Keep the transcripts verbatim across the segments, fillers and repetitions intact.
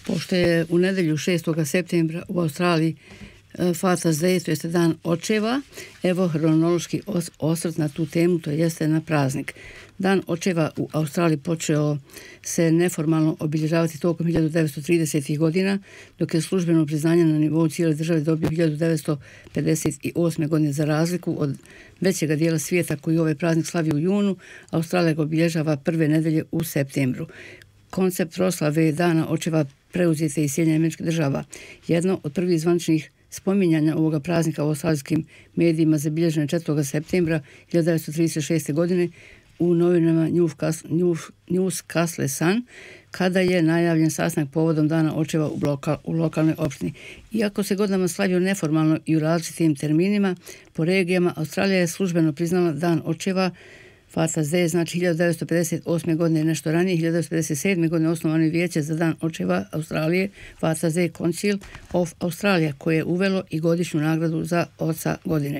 Pošto je u nedelju šestog septembra u Australiji Father's Day, to jeste dan očeva, evo hronološki osvrt na tu temu, to jeste na praznik. Dan očeva u Australiji počeo se neformalno obilježavati tokom hiljadu devetsto tridesetih godina, dok je službeno priznanje na nivou cijele države dobio hiljadu devetsto pedeset osme godine. Za razliku od većega dijela svijeta koji ovaj praznik slavi u junu, Australija ga obilježava prve nedelje u septembru. Koncept proslave dana očeva preuzete iz Sjedinjenih Američkih Država. Jedno od prvih zvaničnih spominjanja ovoga praznika u australijskim medijima zabilježeno je četvrtog septembra hiljadu devetsto trideset šeste. godine u novinama Newcastle Sun, kada je najavljen sastanak povodom dana očeva u, lokal, u lokalnoj opštini. Iako se godinama slavio neformalno i u različitim terminima, po regijama, Australija je službeno priznala dan očeva Father's Day, znači hiljadu devetsto pedeset osme. godine, nešto ranije, hiljadu devetsto pedeset sedme. godine osnovano je vijeće za dan očeva Australije, Father's Day Council of Australia, koje je uvelo i godišnju nagradu za oca godine.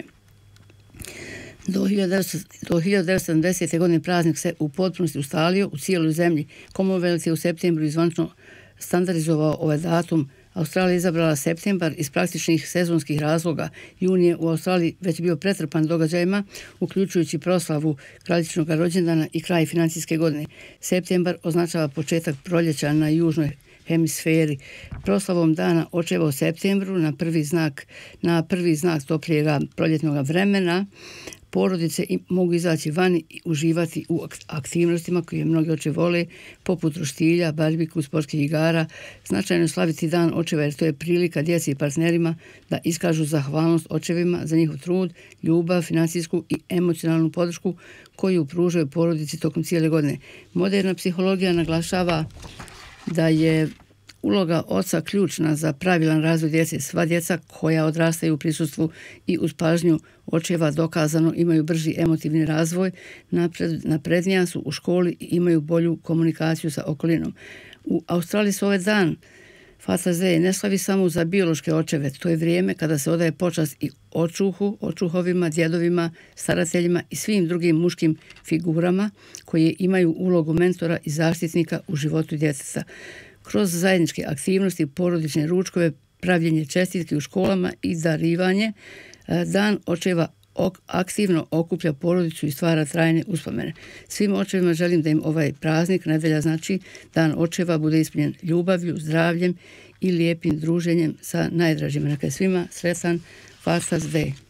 Do hiljadu devetsto sedamdesete. godine praznik se u potpunosti ustalio u cijeloj zemlji. Commonwealth je u septembru izvanično standardizovao ovaj datum. Australija je izabrala septembar iz praktičnih sezonskih razloga. Jun je u Australiji već bio pretrpan događajima, uključujući proslavu kraljičinog rođendana i kraj financijske godine. Septembar označava početak proljeća na južnoj hemisferi. Proslavom dana očeva u septembru na prvi znak, na prvi znak toplijega proljetnog vremena porodice mogu izaći vani i uživati u aktivnostima koje mnogi očevi vole, poput roštilja, barbiku, sportskih igara. Značajno je slaviti dan očeva jer to je prilika djeci i partnerima da iskažu zahvalnost očevima za njihov trud, ljubav, financijsku i emocionalnu podršku koju pružaju porodici tokom cijele godine. Moderna psihologija naglašava da je uloga oca ključna za pravilan razvoj djece. Sva djeca koja odrastaju u prisustvu i uz pažnju očeva dokazano imaju brži emotivni razvoj, napred, naprednija su u školi i imaju bolju komunikaciju sa okolinom. U Australiji se ovaj dan Father's Day ne slavi samo za biološke očeve, to je vrijeme kada se odaje počast i očuhu, očuhovima, djedovima, starateljima i svim drugim muškim figurama koje imaju ulogu mentora i zaštitnika u životu djeteta. Kroz zajedničke aktivnosti, porodične ručkove, pravljenje čestitki u školama i darivanje, dan očeva aktivno okuplja porodicu i stvara trajne uspomene. Svim očevima želim da im ovaj praznik, nedelja znači dan očeva, bude ispunjen ljubavlju, zdravljem i lijepim druženjem sa najdražima. Neka je svima sretan Father's Day.